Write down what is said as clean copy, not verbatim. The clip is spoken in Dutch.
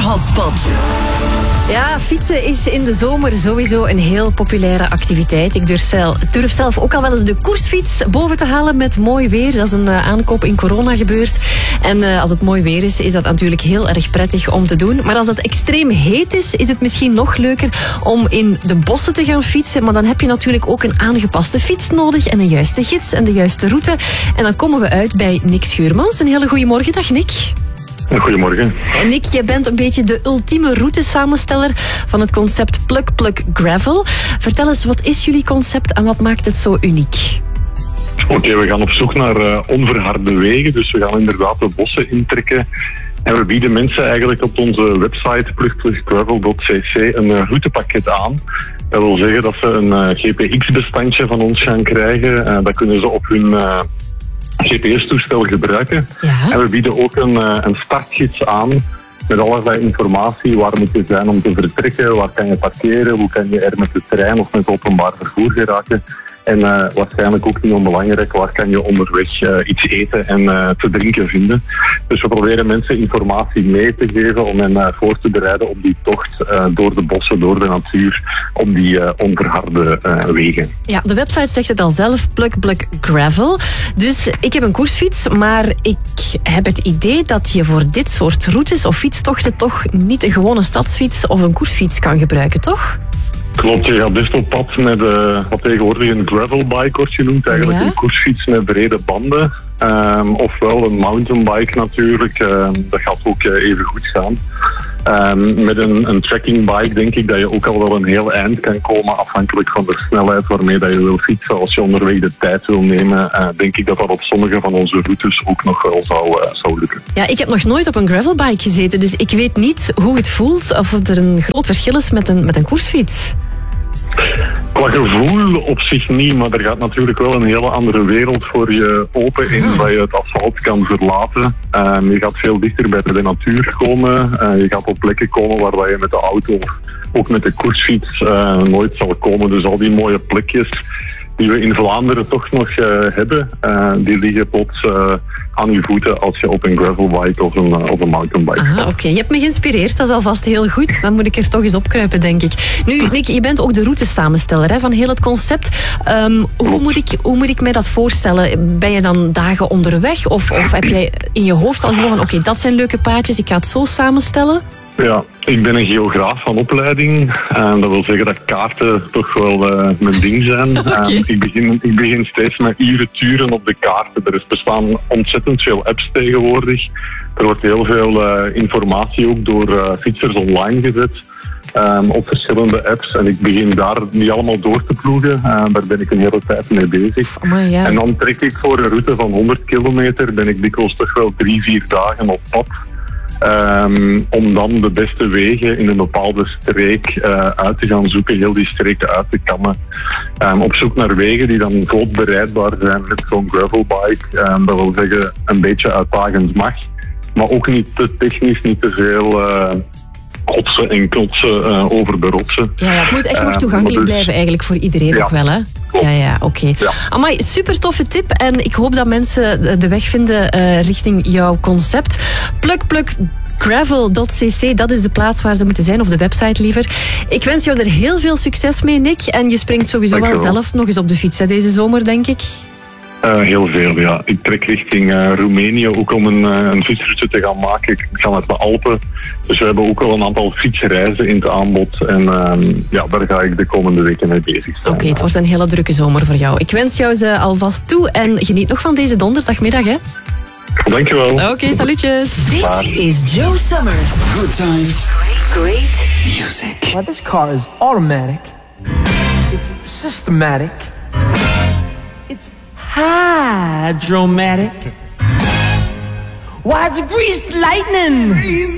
Hotspot. Ja, fietsen is in de zomer sowieso een heel populaire activiteit. Ik durf zelf ook al wel eens de koersfiets boven te halen met mooi weer. Dat is een aankoop in corona gebeurd. En als het mooi weer is dat natuurlijk heel erg prettig om te doen. Maar als het extreem heet is het misschien nog leuker om in de bossen te gaan fietsen. Maar dan heb je natuurlijk ook een aangepaste fiets nodig en een juiste gids en de juiste route. En dan komen we uit bij Nick Schuurmans. Een hele goede morgen. Dag Nick. Goedemorgen. En Nick, jij bent een beetje de ultieme routesamensteller van het concept Plug Plug Gravel. Vertel eens, wat is jullie concept en wat maakt het zo uniek? Oké, we gaan op zoek naar onverharde wegen. Dus we gaan inderdaad de bossen intrekken. En we bieden mensen eigenlijk op onze website plugpluggravel.cc een routepakket aan. Dat wil zeggen dat ze een GPX-bestandje van ons gaan krijgen. Dat kunnen ze op hun GPS-toestel gebruiken. Ja. En we bieden ook een startgids aan met allerlei informatie. Waar moet je zijn om te vertrekken? Waar kan je parkeren? Hoe kan je er met de trein of met openbaar vervoer geraken? En waarschijnlijk ook niet onbelangrijk, waar kan je onderweg iets eten en te drinken vinden. Dus we proberen mensen informatie mee te geven om hen voor te bereiden op die tocht door de bossen, door de natuur, op die onverharde wegen. Ja, de website zegt het al zelf, Plug Plug Gravel. Dus ik heb een koersfiets, maar ik heb het idee dat je voor dit soort routes of fietstochten toch niet een gewone stadsfiets of een koersfiets kan gebruiken, toch? Klopt, je gaat best op pad met wat tegenwoordig een gravelbike wordt genoemd. Eigenlijk een koersfiets met brede banden. Ofwel een mountainbike natuurlijk. Dat gaat ook even goed gaan. Met een trekkingbike denk ik dat je ook al wel een heel eind kan komen. Afhankelijk van de snelheid waarmee dat je wil fietsen. Als je onderweg de tijd wil nemen, denk ik dat dat op sommige van onze routes ook nog wel zou lukken. Ja, ik heb nog nooit op een gravelbike gezeten. Dus ik weet niet hoe het voelt of er een groot verschil is met een koersfiets. Qua gevoel op zich niet, maar er gaat natuurlijk wel een hele andere wereld voor je open in waar je het asfalt kan verlaten. Je gaat veel dichter bij de natuur komen. Je gaat op plekken komen waar je met de auto of ook met de koersfiets nooit zal komen. Dus al die mooie plekjes die we in Vlaanderen toch nog hebben, die liggen plots aan je voeten als je op een gravelbike of een mountainbike gaat. Oké. Je hebt me geïnspireerd, dat is alvast heel goed. Dan moet ik er toch eens opkruipen, denk ik. Nu, Nick, je bent ook de routesamensteller van heel het concept. Hoe moet ik mij dat voorstellen? Ben je dan dagen onderweg? Of heb jij in je hoofd al gewoon van, oké, dat zijn leuke paadjes, ik ga het zo samenstellen? Ja, ik ben een geograaf van opleiding. Dat wil zeggen dat kaarten toch wel mijn ding zijn. Okay. Ik begin steeds met uren op de kaarten. Er bestaan ontzettend veel apps tegenwoordig. Er wordt heel veel informatie ook door fietsers online gezet. Op verschillende apps. En ik begin daar niet allemaal door te ploegen. Daar ben ik een hele tijd mee bezig. Ja. En dan trek ik voor een route van 100 kilometer. Ben ik dikwijls toch wel 3-4 dagen op pad. Om dan de beste wegen in een bepaalde streek uit te gaan zoeken, heel die streek uit te kammen. Op zoek naar wegen die dan vlot bereidbaar zijn met zo'n gravelbike. Dat wil zeggen een beetje uitdagend mag, maar ook niet te technisch, niet te veel hotsen en klotsen over de rotsen. Ja, het moet echt nog toegankelijk blijven eigenlijk voor iedereen nog wel, hè? Ja, oké. Ja. Amai, super toffe tip. En ik hoop dat mensen de weg vinden richting jouw concept. Plugpluggravel.cc, dat is de plaats waar ze moeten zijn, of de website liever. Ik wens jou er heel veel succes mee, Nick. En je springt sowieso wel zelf nog eens op de fiets deze zomer, denk ik. Heel veel, ja. Ik trek richting Roemenië ook om een fietsroute te gaan maken. Ik ga naar de Alpen. Dus we hebben ook al een aantal fietsreizen in het aanbod. En daar ga ik de komende weken mee bezig zijn. Oké, het wordt een hele drukke zomer voor jou. Ik wens jou ze alvast toe en geniet nog van deze donderdagmiddag, hè. Dankjewel. Oké, salutjes. Dit is Joe Summer. Good times. Great music. Well, this car is automatic. It's systematic. It's hydromatic. Why, it's greased lightning.